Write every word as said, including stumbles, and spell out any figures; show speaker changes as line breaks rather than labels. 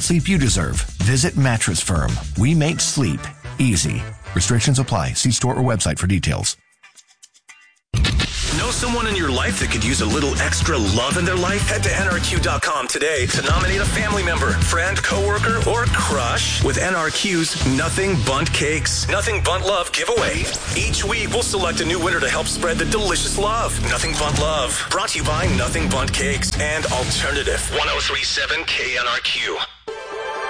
sleep you deserve. Visit Mattress Firm. We make sleep easy. Restrictions apply. See store or website for details.
Know someone in your life that could use a little extra love in their life? Head to N R Q dot com today to nominate a family member, friend, coworker, or crush with N R Q's Nothing Bundt Cakes Nothing Bundt Love giveaway. Each week, we'll select a new winner to help spread the delicious love. Nothing Bundt Love. Brought to you by Nothing Bundt Cakes and Alternative one oh three point seven K N R Q.